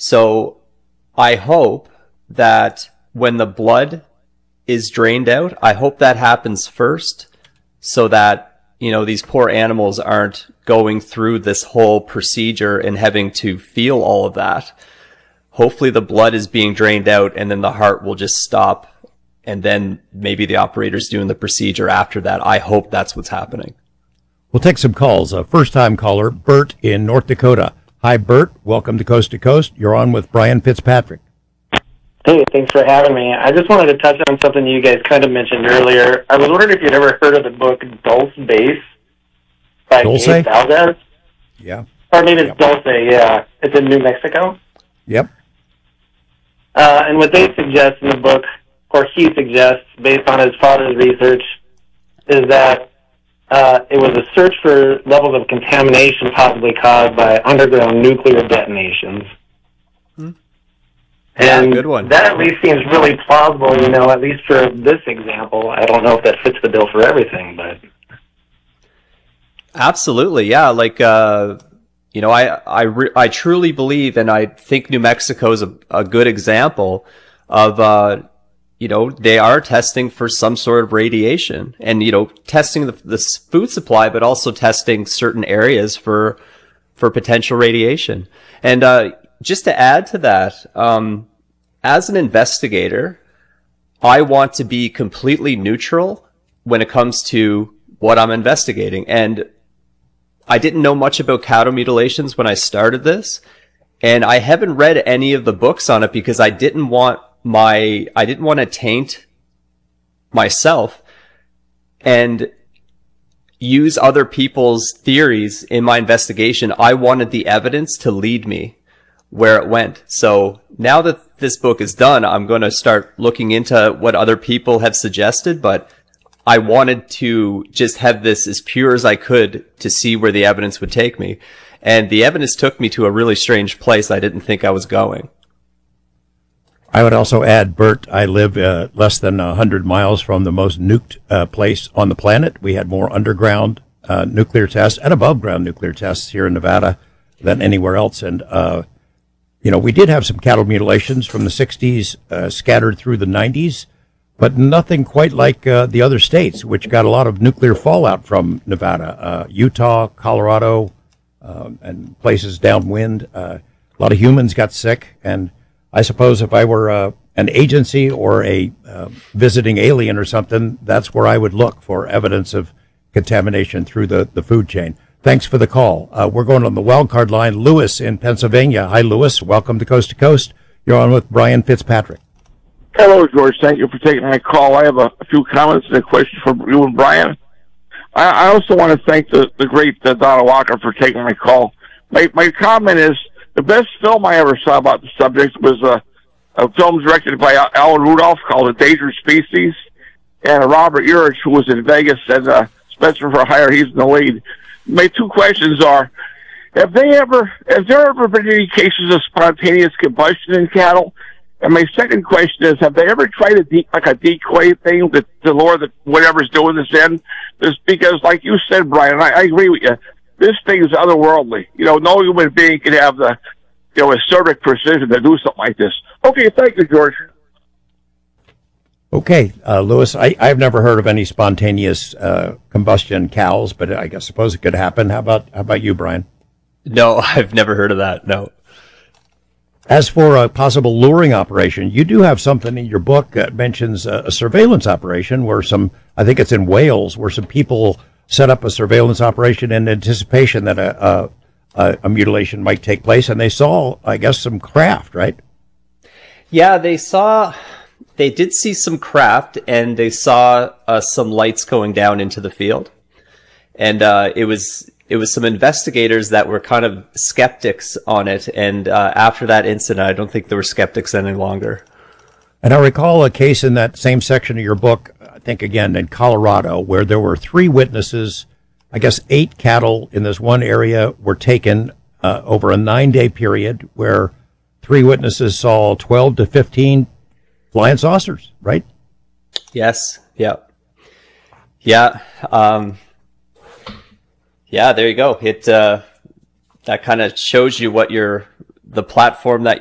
So I hope that when the blood is drained out, I hope that happens first so that, these poor animals aren't going through this whole procedure and having to feel all of that. Hopefully the blood is being drained out and then the heart will just stop. And then maybe the operator's doing the procedure after that. I hope that's what's happening. We'll take some calls. A first-time caller, Bert in North Dakota. Hi, Bert. Welcome to Coast to Coast. You're on with Brian Fitzpatrick. Hey, thanks for having me. I just wanted to touch on something you guys kind of mentioned earlier. I was wondering if you'd ever heard of the book Dulce Base by Gabe Valdez. Yeah. Or maybe it's Dulce, yeah. It's in New Mexico. Yep. And what they suggest in the book, or he suggests, based on his father's research, is that it was a search for levels of contamination possibly caused by underground nuclear detonations. And good one. That at least seems really plausible, at least for this example. I don't know if that fits the bill for everything, but... Absolutely, yeah. Like, I truly believe, and I think New Mexico is a good example of, they are testing for some sort of radiation and, testing the food supply, but also testing certain areas for potential radiation. And, just to add to that, as an investigator, I want to be completely neutral when it comes to what I'm investigating. And I didn't know much about cattle mutilations when I started this, and I haven't read any of the books on it because I didn't want to taint myself and use other people's theories in my investigation. I wanted the evidence to lead me where it went. So now that this book is done, I'm going to start looking into what other people have suggested, but I wanted to just have this as pure as I could to see where the evidence would take me. And the evidence took me to a really strange place I didn't think I was going. I would also add, Bert, I live less than 100 miles from the most nuked place on the planet. We had more underground nuclear tests and above ground nuclear tests here in Nevada than anywhere else. And, we did have some cattle mutilations from the 60s scattered through the 90s, but nothing quite like the other states, which got a lot of nuclear fallout from Nevada, Utah, Colorado, and places downwind. A lot of humans got sick, and I suppose if I were an agency or a visiting alien or something, that's where I would look for evidence of contamination through the food chain. Thanks for the call. We're going on the wild card line. Lewis in Pennsylvania. Hi, Lewis. Welcome to Coast to Coast. You're on with Brian Fitzpatrick. Hello, George. Thank you for taking my call. I have a few comments and a question for you and Brian. I also want to thank the great Donna Walker for taking my call. My comment is the best film I ever saw about the subject was a film directed by Alan Rudolph called A Dangerous Species, and Robert Urich, who was in Vegas, and Spencer for Hire, he's in the lead. My two questions are, has there ever been any cases of spontaneous combustion in cattle? And my second question is, have they ever tried a decoy thing to lure whatever's doing this in? Because, like you said, Brian, I agree with you. This thing is otherworldly. No human being can have the, acerbic precision to do something like this. Okay, thank you, George. Okay, Lewis, I've never heard of any spontaneous combustion cows, but I suppose it could happen. How about you, Brian? No, I've never heard of that. No. As for a possible luring operation, you do have something in your book that mentions a surveillance operation where I think it's in Wales, where some people set up a surveillance operation in anticipation that a mutilation might take place, and they saw, I guess, some craft, right? Yeah, they did see some craft, and they saw some lights going down into the field. And it was some investigators that were kind of skeptics on it, and after that incident, I don't think there were skeptics any longer. And I recall a case in that same section of your book, I think again in Colorado, where there were 3 witnesses. I guess 8 cattle in this one area were taken over a 9-day period, where 3 witnesses saw 12 to 15 flying saucers, right? Yes. Yeah. Yeah. Yeah, there you go. It that kind of shows you what the platform that